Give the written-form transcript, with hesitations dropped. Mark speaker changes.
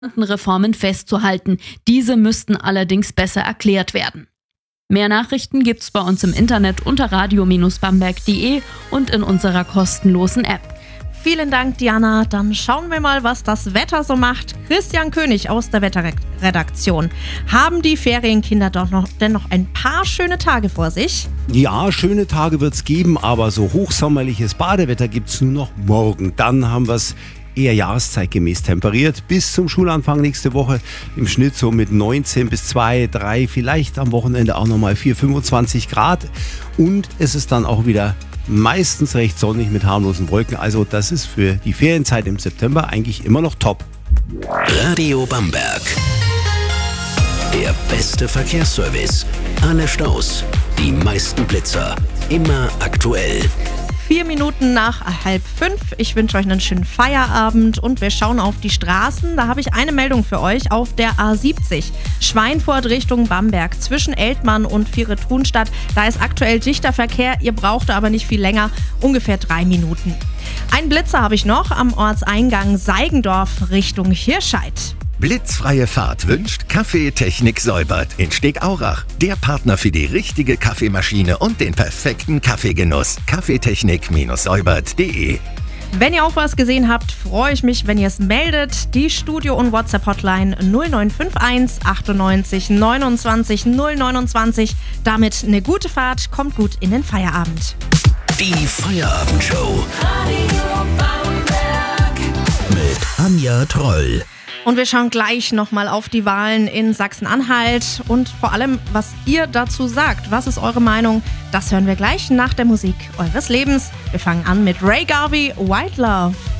Speaker 1: Reformen festzuhalten. Diese müssten allerdings besser erklärt werden. Mehr Nachrichten gibt's bei uns im Internet unter radio-bamberg.de und in unserer kostenlosen App.
Speaker 2: Vielen Dank, Diana. Dann schauen wir mal, was das Wetter so macht. Christian König aus der Wetterredaktion. Haben die Ferienkinder denn noch ein paar schöne Tage vor sich?
Speaker 3: Ja, schöne Tage wird's geben, aber so hochsommerliches Badewetter gibt's nur noch morgen. Dann haben wir's eher jahreszeitgemäß temperiert. Bis zum Schulanfang nächste Woche im Schnitt so mit 19 bis 2, 3, vielleicht am Wochenende auch nochmal 4, 25 Grad. Und es ist dann auch wieder meistens recht sonnig mit harmlosen Wolken. Also das ist für die Ferienzeit im September eigentlich immer noch top.
Speaker 4: Radio Bamberg. Der beste Verkehrsservice. Alle Staus, die meisten Blitzer. Immer aktuell.
Speaker 2: 4 Minuten nach 4:30. Ich wünsche euch einen schönen Feierabend und wir schauen auf die Straßen. Da habe ich eine Meldung für euch auf der A70. Schweinfurt Richtung Bamberg zwischen Eltmann und Viere-Trunstadt. Da ist aktuell dichter Verkehr. Ihr braucht aber nicht viel länger, ungefähr 3 Minuten. Einen Blitzer habe ich noch am Ortseingang Seigendorf Richtung Hirscheid.
Speaker 5: Blitzfreie Fahrt wünscht Kaffeetechnik Säubert in Stegaurach. Der Partner für die richtige Kaffeemaschine und den perfekten Kaffeegenuss. Kaffeetechnik-säubert.de.
Speaker 2: Wenn ihr auch was gesehen habt, freue ich mich, wenn ihr es meldet. Die Studio- und WhatsApp-Hotline 0951 98 29 029. Damit eine gute Fahrt, kommt gut in den Feierabend.
Speaker 4: Die Feierabendshow. Mit Anja Troll.
Speaker 2: Und wir schauen gleich nochmal auf die Wahlen in Sachsen-Anhalt und vor allem, was ihr dazu sagt. Was ist eure Meinung? Das hören wir gleich nach der Musik eures Lebens. Wir fangen an mit Ray Garvey, White Love.